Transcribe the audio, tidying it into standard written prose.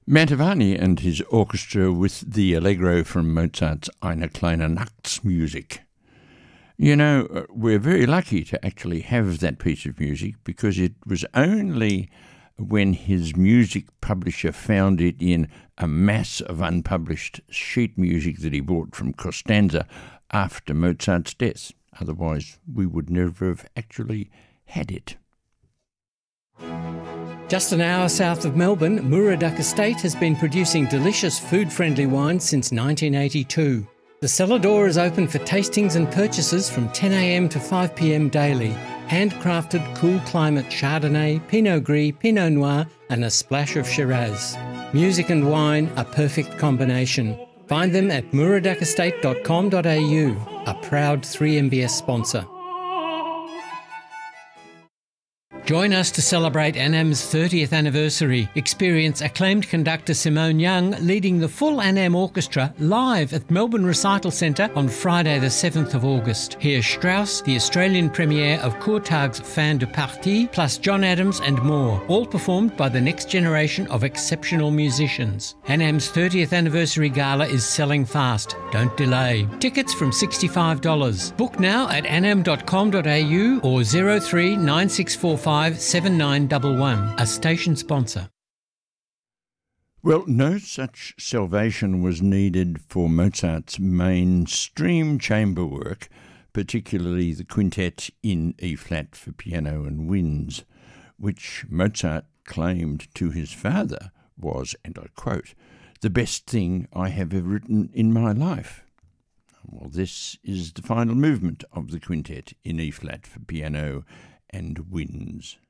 Mantovani and his orchestra with the Allegro from Mozart's Eine kleine Nachtmusik. You know, we're very lucky to actually have that piece of music because it was only when his music publisher found it in a mass of unpublished sheet music that he bought from Costanza after Mozart's death. Otherwise, we would never have actually had it. Just an hour south of Melbourne, Muraduck Estate has been producing delicious food-friendly wines since 1982. The cellar door is open for tastings and purchases from 10 a.m. to 5 p.m. daily. Handcrafted cool climate Chardonnay, Pinot Gris, Pinot Noir and a splash of Shiraz. Music and wine, a perfect combination. Find them at muraduckestate.com.au, a proud 3MBS sponsor. Join us to celebrate ANAM's 30th anniversary. Experience acclaimed conductor Simone Young leading the full ANAM Orchestra live at Melbourne Recital Centre on Friday the 7th of August. Hear Strauss, the Australian premiere of Courtag's Fin de Partie, plus John Adams and more, all performed by the next generation of exceptional musicians. ANAM's 30th anniversary gala is selling fast. Don't delay. Tickets from $65. Book now at anam.com.au or 03 9645 7911, a station sponsor. Well, no such salvation was needed for Mozart's mainstream chamber work, particularly the quintet in E-flat for piano and winds, which Mozart claimed to his father was, and I quote, "the best thing I have ever written in my life." Well, this is the final movement of the quintet in E-flat for piano and winds.